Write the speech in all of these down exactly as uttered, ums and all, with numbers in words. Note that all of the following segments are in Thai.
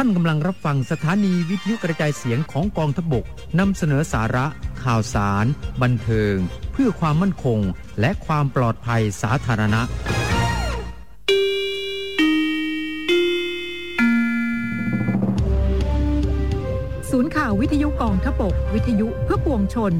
ท่านกำลังรับฟังสถานีวิทยุกระจายเสียงของกองทัพบกนำเสนอสาระข่าวสารบันเทิงเพื่อความมั่นคงและความปลอดภัยสาธารณะศูนย์ข่าววิทยุกองทัพบกวิทยุเพื่อปวงชน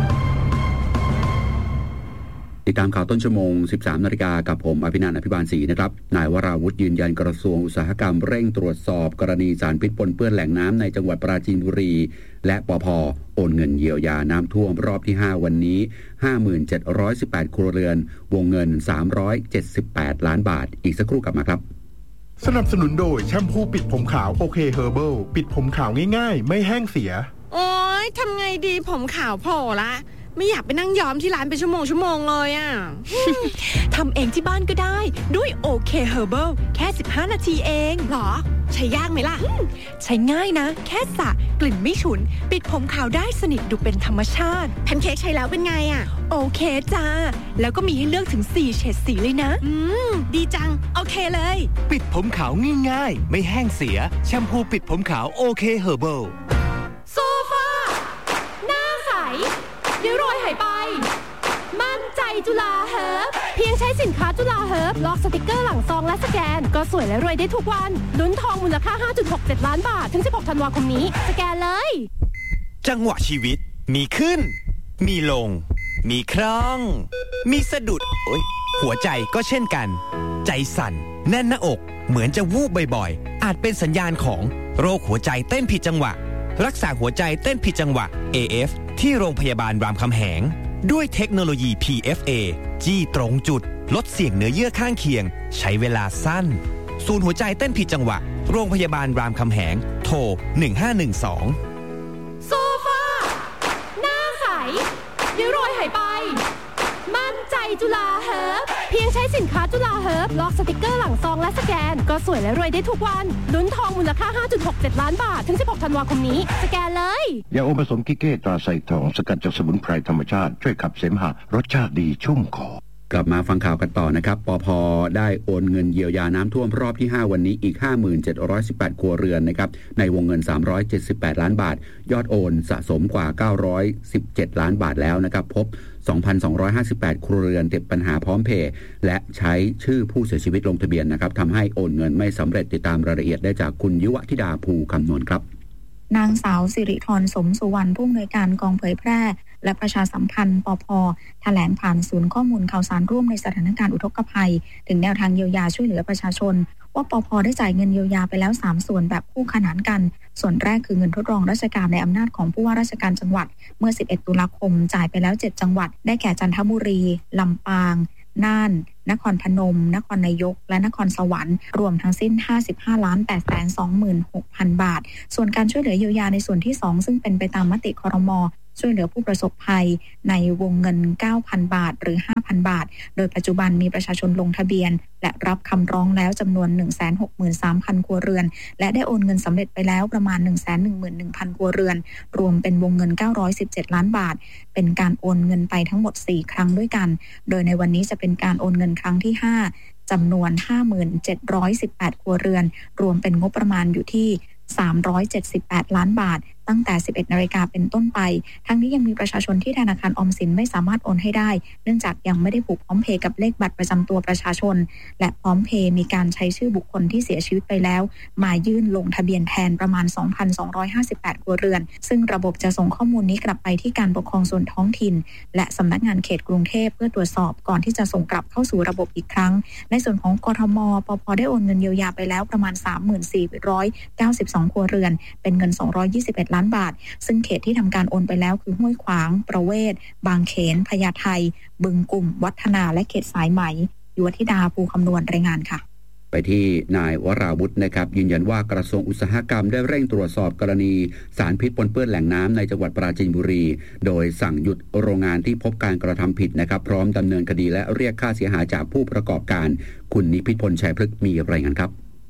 ติดตามข่าวต้นชั่วโมง สิบสาม นาฬิกากับผมอภินันท์ อภิบาลศรีนะครับนายวราวุธยืนยันกระทรวงอุตสาหกรรมเร่งตรวจสอบกรณีสารพิษปนเปื้อนแหล่งน้ำในจังหวัดปราจีนบุรีและปภ.โอนเงินเยียวยาน้ำท่วมรอบที่ห้าวันนี้ ห้าหมื่นเจ็ดร้อยสิบแปด ครัวเรือนวงเงินสามร้อยเจ็ดสิบแปดล้านบาทอีกสักครู่กลับมาครับสนับสนุนโดยแชมพูปิดผมขาวโอเคเฮอร์เบิลปิดผมขาวง่ายๆไม่แห้งเสียโอ๊ยทำไงดีผมขาวโผล่ละไม่อยากไปนั่งย้อมที่ร้านเป็นชั่วโมงชั่วโมงเลยอ่ะทำเองที่บ้านก็ได้ด้วยโอเคเฮอร์เบิลแค่สิบห้านาทีเองหรอใช้ยากไหมล่ะใช้ง่ายนะแค่สระกลิ่นไม่ฉุนปิดผมขาวได้สนิทดูเป็นธรรมชาติแพนเค้กใช้แล้วเป็นไงอ่ะโอเคจ้าแล้วก็มีให้เลือกถึงสี่เฉดสีเลยนะอืมดีจังโอเคเลยปิดผมขาวง่ายๆไม่แห้งเสียแชมพูปิดผมขาวโอเคเฮอร์เบิลโซฟาหน้าใสเดี๋ยวรอยหายไปมั่นใจจุฬาเฮิร์บเพียงใช้สินค้าจุฬาเฮิร์บล็อกสติกเกอร์หลังซองและสแกนก็สวยและรวยได้ทุกวันลุ้นทองมูลค่า ห้าจุดหกเจ็ด ล้านบาทถึงสิบหกธันวาคมนี้สแกนเลยจังหวะชีวิตมีขึ้นมีลงมีคล่องมีสะดุดโอ๊ยหัวใจก็เช่นกันใจสั่นแน่นหน้าอกเหมือนจะวูบบ่อยๆอาจเป็นสัญญาณของโรคหัวใจเต้นผิดจังหวะรักษาหัวใจเต้นผิดจังหวะ เอ เอฟ ที่โรงพยาบาลรามคำแหงด้วยเทคโนโลยี พี เอฟ เอ จี้ตรงจุดลดเสี่ยงเนื้อเยื่อข้างเคียงใช้เวลาสั้นศูนย์หัวใจเต้นผิดจังหวะโรงพยาบาลรามคำแหงโทรหนึ่งห้าหนึ่งสองโซฟาหน้าใสเดี๋ยวรอยหายไปมั่นใจจุฬาเฮิร์บเพียงใช้สินค้าจุฬาเฮิร์บล็อกสติกเกอร์หลังซองและสแกนก็สวยและรวยได้ทุกวันลุ้นทองมูลค่า ห้าจุดหกเจ็ด ล้านบาทถึงสิบหกธันวาคมนี้สแกนเลยยาอมผสมกิเก้ตราไซทองสกัดจากสมุนไพรธรรมชาติช่วยขับเสมหะรสชาติดีชุ่มคอกลับมาฟังข่าวกันต่อนะครับปภ.ได้โอนเงินเยียวยาน้ำท่วมรอบที่ห้าวันนี้อีก ห้าหมื่นเจ็ดร้อยสิบแปด ครัวเรือนนะครับในวงเงินสามร้อยเจ็ดสิบแปดล้านบาทยอดโอนสะสมกว่าเก้าร้อยสิบเจ็ดล้านบาทแล้วนะครับพบ สองพันสองร้อยห้าสิบแปด ครัวเรือนติดปัญหาพร้อมเพย์และใช้ชื่อผู้เสียชีวิตลงทะเบียนนะครับทำให้โอนเงินไม่สำเร็จติดตามรายละเอียดได้จากคุณยุวธิดาภูคำนวณครับนางสาวสิริธรสมสุวรรณผู้อำนวยการกองเผยแพร่และประชาสัมพันธ์ปภ.แถลงผ่านศูนย์ข้อมูลข่าวสารร่วมในสถานการณ์อุทกภัยถึงแนวทางเยียวยาช่วยเหลือประชาชนว่าปภ.ได้จ่ายเงินเยียวยาไปแล้วสามส่วนแบบคู่ขนานกันส่วนแรกคือเงินทดลองราชการในอำนาจของผู้ว่าราชการจังหวัดเมื่อสิบเอ็ดตุลาคมจ่ายไปแล้วเจ็ดจังหวัดได้แก่จันทบุรีลำปางน่านนครพนมนครนายกและนครสวรรค์รวมทั้งสิ้น ห้าสิบห้าล้านแปดแสนสองหมื่นหกพัน บาทส่วนการช่วยเหลือเยียวยาในส่วนที่สองซึ่งเป็นไปตามมติครม.ช่วยเหลือผู้ประสบภัยในวงเงิน เก้าพัน บาทหรือ ห้าพัน บาทโดยปัจจุบันมีประชาชนลงทะเบียนและรับคำร้องแล้วจำนวน หนึ่งแสนหกหมื่นสามพัน ครัวเรือนและได้โอนเงินสำเร็จไปแล้วประมาณ หนึ่งแสนหนึ่งหมื่นหนึ่งพัน ครัวเรือนรวมเป็นวงเงินเก้าร้อยสิบเจ็ดล้านบาทเป็นการโอนเงินไปทั้งหมดสี่ครั้งด้วยกันโดยในวันนี้จะเป็นการโอนเงินครั้งที่ห้าจำนวน ห้าหมื่นเจ็ดร้อยสิบแปด ครัวเรือนรวมเป็นงบประมาณอยู่ที่สามร้อยเจ็ดสิบแปดล้านบาทตั้งแต่ สิบเอ็ดนาฬิกาเป็นต้นไปทั้งนี้ยังมีประชาชนที่ธนาคารออมสินไม่สามารถโอนให้ได้เนื่องจากยังไม่ได้ผูกพร้อมเพย์กับเลขบัตรประจำตัวประชาชนและพร้อมเพย์มีการใช้ชื่อบุคคลที่เสียชีวิตไปแล้วมายื่นลงทะเบียนแทนประมาณ สองพันสองร้อยห้าสิบแปด ครัวเรือนซึ่งระบบจะส่งข้อมูลนี้กลับไปที่การปกครองส่วนท้องถิ่นและสำนักงานเขตกรุงเทพเพื่อตรวจสอบก่อนที่จะส่งกลับเข้าสู่ระบบอีกครั้งในส่วนของกทม.ปภ.ได้โอนเงินเยียวยาไปแล้วประมาณ สามหมื่นสี่ร้อยเก้าสิบสอง ครัวเรือนเป็นเงินสองร้อยยี่สิบเอ็ดล้านบาทซึ่งเขตที่ทำการโอนไปแล้วคือห้วยขวางประเวศบางเขนพญาไทบึงกุ่มวัฒนาและเขตสายไหมยุวธิดาภูคำนวณรายงานค่ะไปที่นายวราวุธนะครับยืนยันว่ากระทรวงอุตสาหกรรมได้เร่งตรวจสอบกรณีสารพิษปนเปื้อนแหล่งน้ำในจังหวัดปราจีนบุรีโดยสั่งหยุดโรงงานที่พบการกระทำผิดนะครับพร้อมดำเนินคดีและเรียกค่าเสียหายจากผู้ประกอบการคุณนิพิษพลชัยพฤกษ์มีรายงานครับ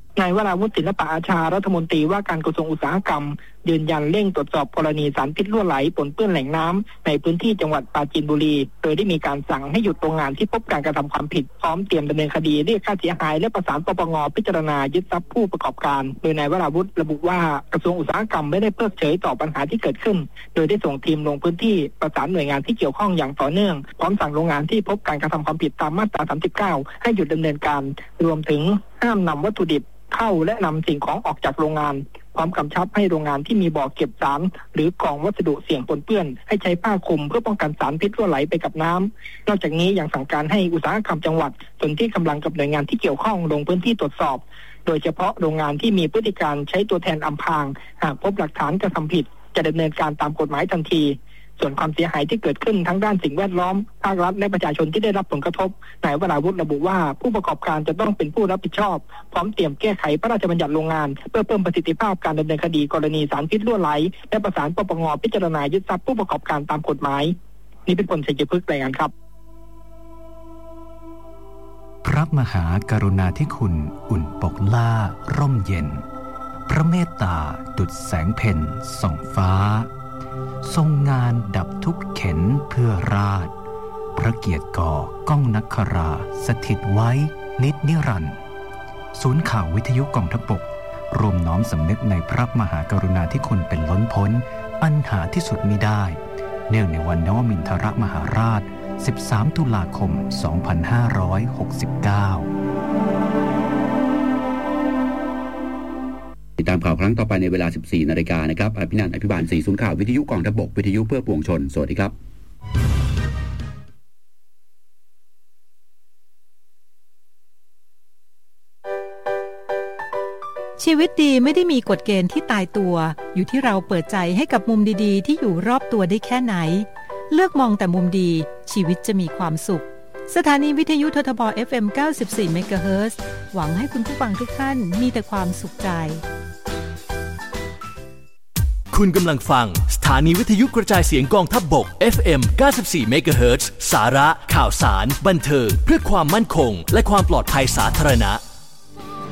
นายวราวุฒิศิลปะอาชารัฐมนตรีว่าการกระทรวงอุตสาหกรรมยืนยันเร่งตรวจสอบกรณีสารพิษรั่วไหลปนเปื้อนแหล่งน้ำในพื้นที่จังหวัดปราจีนบุรีโดยได้มีการสั่งให้หยุดโรงงานที่พบการกระทำความผิดพร้อมเตรียมดำเนินคดีเรียกค่าเสียหายและประสานปปงพิจารณายึดทรัพย์ผู้ประกอบการโดยนายวราวุฒิระบุว่ากระทรวงอุตสาหกรรมไม่ได้เพิกเฉยต่อปัญหาที่เกิดขึ้นโดยได้ส่งทีมลงพื้นที่ประสานหน่วยงานที่เกี่ยวข้องอย่างต่อเนื่องพร้อมสั่งโรงงานที่พบการกระทำความผิดตามมาตราสามสิบเก้าให้หยุดดำเนินการรวมถึงห้ามนำวัตถุดิบเข้าและนำสิ่งของออกจากโรงงานพร้อมกำชับให้โรงงานที่มีบ่อเก็บสารหรือกล่องวัสดุเสี่ยงปนเปื้อนให้ใช้ผ้าคลุมเพื่อป้องกันสารพิษรั่วไหลไปกับน้ำนอกจากนี้ยังสั่งการให้อุตสาหกรรมจังหวัดส่วนที่กำลังกับหน่วยงานที่เกี่ยวข้องลงพื้นที่ตรวจสอบโดยเฉพาะโรงงานที่มีพฤติการใช้ตัวแทนอำพรางหากพบหลักฐานกระทำผิดจะดำเนินการตามกฎหมายทันทีส่วนความเสียหายที่เกิดขึ้นทั้งด้านสิ่งแวดล้อมภาครัฐและประชาชนที่ได้รับผลกระทบนายวราวุฒิระบุว่าผู้ประกอบการจะต้องเป็นผู้รับผิดชอบพร้อมเตรียมแก้ไขพระราชบัญญัติโรงงานเพื่อเพิ่มประสิทธิภาพการดำเนินคดีกรณีสารพิษรั่วไหลและประสานปปงพิจารณายึดทรัพย์ผู้ประกอบการตามกฎหมายนี่เป็นผลชัยพฤกษ์รายงานครับพระมหากรุณาธิคุณอุ่นปกล่าร่มเย็นพระเมตตาดุจแสงเพ็ญส่องฟ้าทรงงานดับทุกข์เข็นเพื่อราชพระเกียรติก่อก้องนักขราสถิตไว้นิจนิรันดร์ศูนย์ข่าววิทยุกองทัพบกรวมน้อมสำนึกในพระมหากรุณาธิคุณเป็นล้นพ้นอันหาที่สุดมิได้เนื่องในวันนวมินทรมหาราชสิบสามตุลาคมสองพันห้าร้อยหกสิบเก้าติดตามข่าวครั้งต่อไปในเวลา สิบสี่นาฬิกานะครับอภินันท์อภิบาลสี่ศูนย์ข่าววิทยุกองทัพบกวิทยุเพื่อปวงชนสวัสดีครับชีวิตดีไม่ได้มีกฎเกณฑ์ที่ตายตัวอยู่ที่เราเปิดใจให้กับมุมดีๆที่อยู่รอบตัวได้แค่ไหนเลือกมองแต่มุมดีชีวิตจะมีความสุขสถานีวิทยุททบ เอฟ เอ็ม เก้าสิบสี่ เมกะเฮิรตซ์ หวังให้คุณผู้ฟังทุกท่านมีแต่ความสุขใจคุณกำลังฟังสถานีวิทยุกระจายเสียงกองทัพบก เอฟ เอ็ม เก้าสิบสี่ เมกะเฮิรตซ์ สาระข่าวสารบันเทิงเพื่อความมั่นคงและความปลอดภัยสาธารณะ